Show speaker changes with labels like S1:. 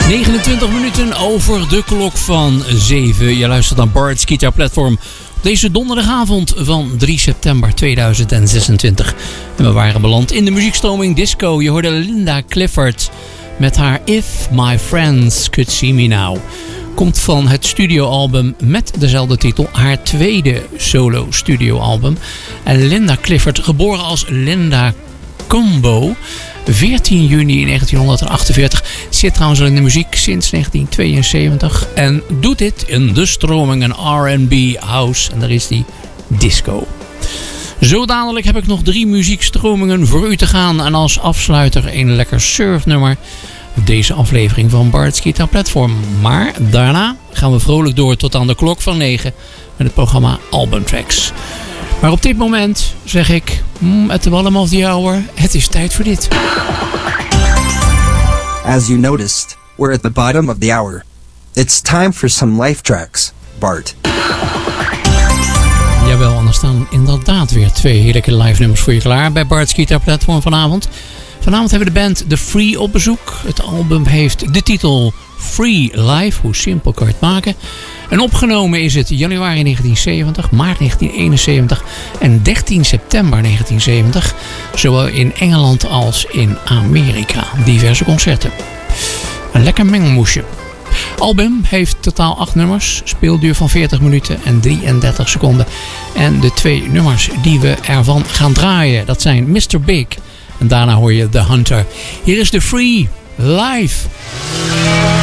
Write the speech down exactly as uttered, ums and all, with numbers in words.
S1: negenentwintig minuten over de klok van zeven. Je luistert naar Bart's Guitar Platform op deze donderdagavond van drie september tweeduizend zesentwintig. En we waren beland in de muziekstroming disco. Je hoorde Linda Clifford met haar If My Friends Could See Me Now. Komt van het studioalbum met dezelfde titel, haar tweede solo studioalbum. En Linda Clifford, geboren als Linda Combo, veertien juni negentienhonderdachtenveertig, zit trouwens al in de muziek sinds negentien tweeënzeventig en doet dit in de stromingen R en B, house en daar is die disco. Zo dadelijk heb ik nog drie muziekstromingen voor u te gaan en als afsluiter een lekker surfnummer. Deze aflevering van Bart's Guitar Platform. Maar daarna gaan we vrolijk door tot aan de klok van negen met het programma Album Tracks. Maar op dit moment zeg ik, mm, at the bottom of the hour, het is tijd voor dit.
S2: As you noticed, we're at the bottom of the hour. It's time for some life tracks, Bart.
S1: Jawel, en er staan inderdaad weer twee heerlijke live nummers voor je klaar bij Bart's Guitar Platform vanavond. Vanavond hebben we de band The Free op bezoek. Het album heeft de titel Free Live, hoe simpel kan je het maken. En opgenomen is het januari negentien zeventig, maart negentien eenenzeventig en dertien september negentien zeventig. Zowel in Engeland als in Amerika. Diverse concerten. Een lekker mengelmoesje. Album heeft totaal acht nummers, speelduur van veertig minuten en drieëndertig seconden. En de twee nummers die we ervan gaan draaien, dat zijn mister Big en daarna hoor je The Hunter. Hier is The Free Live.